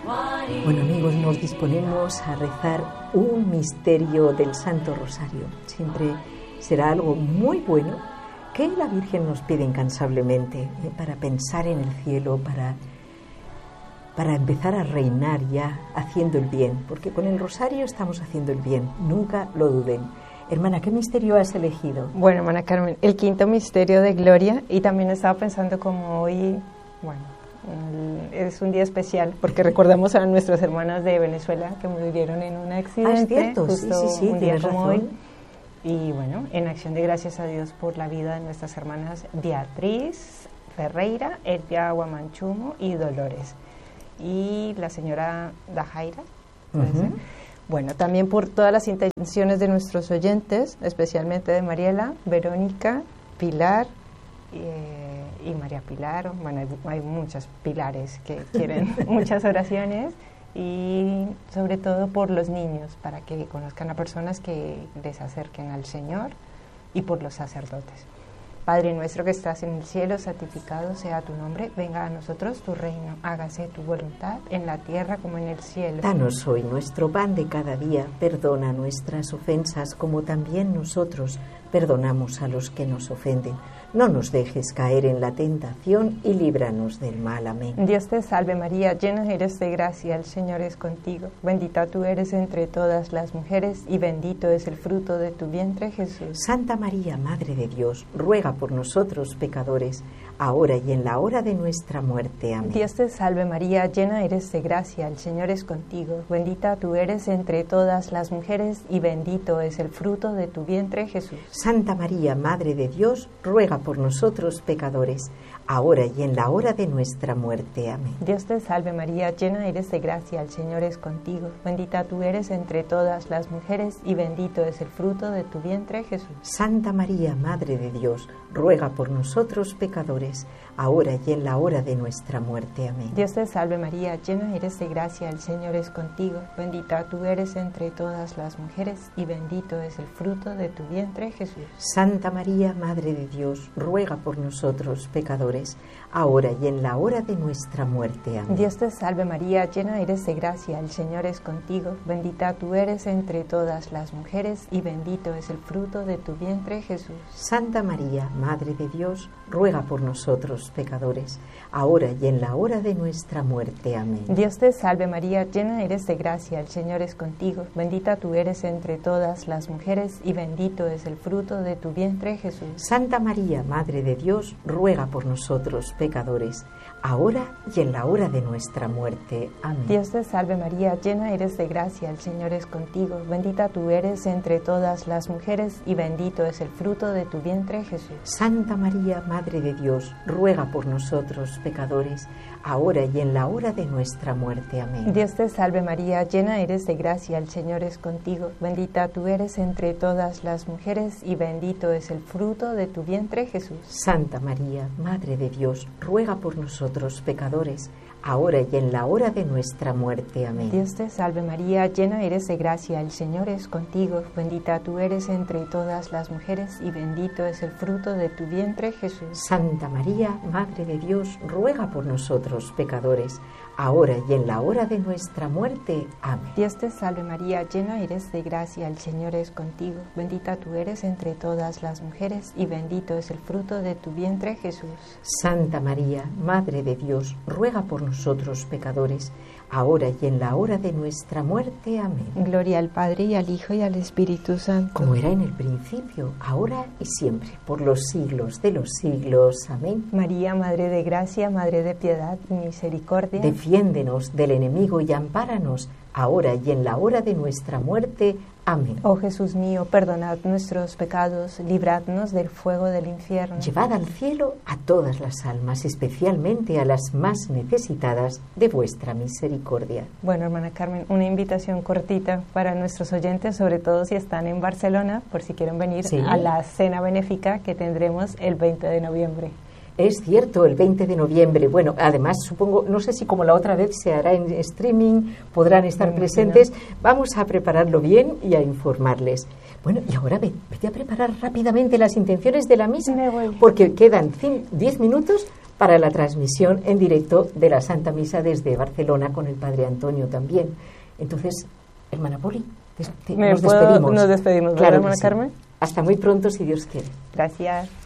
Bueno, amigos, nos disponemos a rezar un misterio del Santo Rosario. Siempre será algo muy bueno que la Virgen nos pide incansablemente para pensar en el cielo, para empezar a reinar ya haciendo el bien, porque con el Rosario estamos haciendo el bien, nunca lo duden. Hermana, ¿qué misterio has elegido? Bueno, hermana Carmen, el quinto misterio de Gloria, y también estaba pensando como hoy, es un día especial porque recordamos a nuestras hermanas de Venezuela que murieron en un accidente. Es cierto, justo sí, un día como razón. hoy. Y bueno, en acción de gracias a Dios por la vida de nuestras hermanas Beatriz Ferreira, Elvia Guamanchumo y Dolores. Y la señora Dajaira, ¿puede ser? Bueno, también por todas las intenciones de nuestros oyentes, especialmente de Mariela, Verónica, Pilar y María Pilar. Bueno, hay muchas Pilares que quieren muchas oraciones, y sobre todo por los niños, para que conozcan a personas que les acerquen al Señor, y por los sacerdotes. Padre nuestro que estás en el cielo, santificado sea tu nombre, venga a nosotros tu reino, hágase tu voluntad en la tierra como en el cielo. Danos hoy nuestro pan de cada día, perdona nuestras ofensas como también nosotros perdonamos a los que nos ofenden. No nos dejes caer en la tentación y líbranos del mal. Amén. Dios te salve María, llena eres de gracia, el Señor es contigo. Bendita tú eres entre todas las mujeres y bendito es el fruto de tu vientre, Jesús. Santa María, Madre de Dios, ruega por nosotros pecadores, ahora y en la hora de nuestra muerte. Amén. Dios te salve María, llena eres de gracia, el Señor es contigo. Bendita tú eres entre todas las mujeres y bendito es el fruto de tu vientre, Jesús. Santa María, Madre de Dios, ruega por nosotros pecadores, ahora y en la hora de nuestra muerte. Amén. Dios te salve María, llena eres de gracia, el Señor es contigo. Bendita tú eres entre todas las mujeres y bendito es el fruto de tu vientre, Jesús. Santa María, Madre de Dios, ruega por nosotros pecadores, ahora y en la hora de nuestra muerte. Amén. Dios te salve María, llena eres de gracia, el Señor es contigo. Bendita tú eres entre todas las mujeres y bendito es el fruto de tu vientre, Jesús. Santa María, Madre de Dios, ruega por nosotros pecadores, ahora y en la hora de nuestra muerte. Amén. Dios te salve María, llena eres de gracia, el Señor es contigo. Bendita tú eres entre todas las mujeres y bendito es el fruto de tu vientre, Jesús. Santa María, Madre de Dios, ruega por nosotros pecadores, ahora y en la hora de nuestra muerte. Amén. Dios te salve María, llena eres de gracia, el Señor es contigo. Bendita tú eres entre todas las mujeres y bendito es el fruto de tu vientre, Jesús. Santa María, Madre de Dios, ruega por nosotros pecadores, ahora y en la hora de nuestra muerte. Amén. Dios te salve María, llena eres de gracia, el Señor es contigo. Bendita tú eres entre todas las mujeres y bendito es el fruto de tu vientre, Jesús. Santa María, Madre de Dios, ruega por nosotros pecadores, ahora y en la hora de nuestra muerte. Amén. Dios te salve María, llena eres de gracia, el Señor es contigo. Bendita tú eres entre todas las mujeres y bendito es el fruto de tu vientre, Jesús. Santa María, Madre de Dios, ruega por nosotros pecadores, ahora y en la hora de nuestra muerte. Amén. Dios te salve María, llena eres de gracia, el Señor es contigo. Bendita tú eres entre todas las mujeres y bendito es el fruto de tu vientre, Jesús. Santa María, Madre de Dios, ruega por nosotros pecadores, ahora y en la hora de nuestra muerte. Amén. Dios te salve María, llena eres de gracia, el Señor es contigo. Bendita tú eres entre todas las mujeres y bendito es el fruto de tu vientre, Jesús. Santa María, Madre de Dios, ruega por nosotros pecadores, ahora y en la hora de nuestra muerte. Amén. Gloria al Padre y al Hijo y al Espíritu Santo. Como era en el principio, ahora y siempre, por los siglos de los siglos. Amén. María, Madre de gracia, Madre de piedad y misericordia, defiéndenos del enemigo y ampáranos, ahora y en la hora de nuestra muerte. Amén. Oh Jesús mío, perdonad nuestros pecados, libradnos del fuego del infierno. Llevad al cielo a todas las almas, especialmente a las más necesitadas de vuestra misericordia. Bueno, hermana Carmen, una invitación cortita para nuestros oyentes, sobre todo si están en Barcelona, por si quieren venir a la cena benéfica que tendremos el 20 de noviembre. Es cierto, el 20 de noviembre. Bueno, además supongo, no sé si como la otra vez se hará en streaming, podrán estar presentes. Vamos a prepararlo bien y a informarles. Bueno, y ahora vete a preparar rápidamente las intenciones de la misa, porque quedan 10 minutos para la transmisión en directo de la Santa Misa desde Barcelona con el Padre Antonio también. Entonces, hermana Poli, nos despedimos. Nos despedimos, claro, hermana Carmen. Hasta muy pronto, si Dios quiere. Gracias.